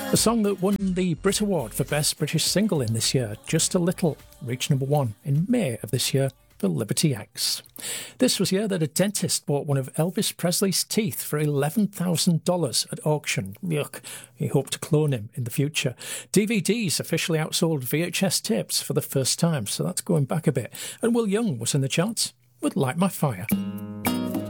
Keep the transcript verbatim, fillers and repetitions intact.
The song that won the Brit Award for Best British Single in this year, Just a Little, reached number one in May of this year for Liberty X. This was the year that a dentist bought one of Elvis Presley's teeth for eleven thousand dollars at auction. Yuck, he hoped to clone him in the future. D V Ds officially outsold V H S tapes for the first time, so that's going back a bit. And Will Young was in the charts with Light My Fire.